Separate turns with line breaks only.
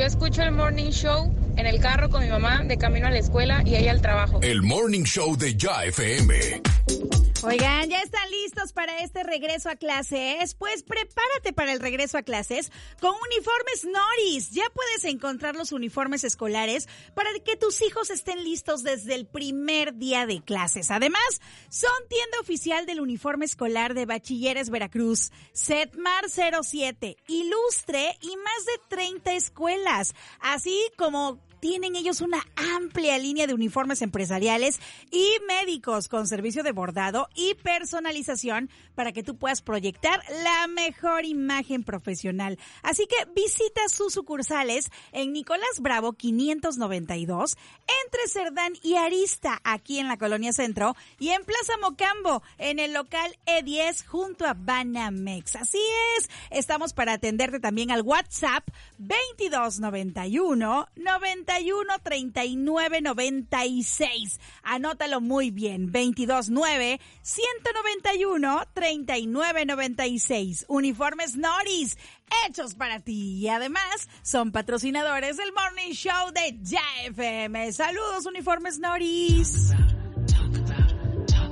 Yo escucho el Morning Show en el carro con mi mamá de camino a la escuela y ella al trabajo.
El Morning Show de Ya FM.
Oigan, ¿ya están listos para este regreso a clases? Pues prepárate para el regreso a clases con Uniformes Noris. Ya puedes encontrar los uniformes escolares para que tus hijos estén listos desde el primer día de clases. Además, son tienda oficial del uniforme escolar de Bachilleres Veracruz, Setmar 07, Ilustre y más de 30 escuelas, así como tienen ellos una amplia línea de uniformes empresariales y médicos con servicio de bordado y personalización para que tú puedas proyectar la mejor imagen profesional. Así que visita sus sucursales en Nicolás Bravo 592, entre Cerdán y Arista, aquí en la Colonia Centro, y en Plaza Mocambo, en el local E10 junto a Banamex. Así es, estamos para atenderte también al WhatsApp 2291 39 96. Anótalo muy bien, 229 191 39 96. Uniformes Noris, hechos para ti. Y además, son patrocinadores del Morning Show de Ya FM. Saludos, Uniformes Noris.